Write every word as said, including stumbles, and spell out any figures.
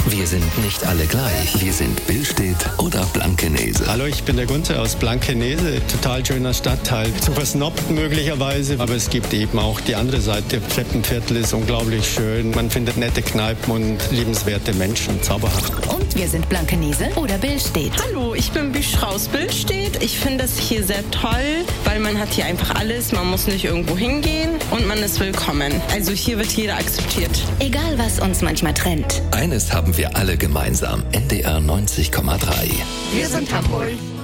Wir sind nicht alle gleich. Wir sind Billstedt oder Blankenese. Hallo, ich bin der Gunther aus Blankenese. Total schöner Stadtteil. Zu versnobbt möglicherweise, aber es gibt eben auch die andere Seite. Treppenviertel ist unglaublich schön. Man findet nette Kneipen und liebenswerte Menschen. Zauberhaft. Und wir sind Blankenese oder Billstedt. Hallo, ich bin Büschra aus Billstedt. Ich finde es hier sehr toll, weil man hat hier einfach alles. Man muss nicht irgendwo hingehen und man ist willkommen. Also hier wird jeder akzeptiert. Egal, was uns manchmal trennt. Eines haben wir alle gemeinsam. N D R neunzig Komma drei. Wir sind Hamburg.